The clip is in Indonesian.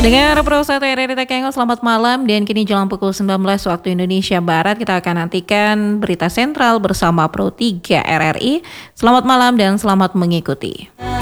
Dengar Pro 1 RRI Tekenggo, selamat malam dan kini jelang pukul 19 waktu Indonesia Barat kita akan nantikan berita sentral bersama Pro 3 RRI. Selamat malam dan selamat mengikuti.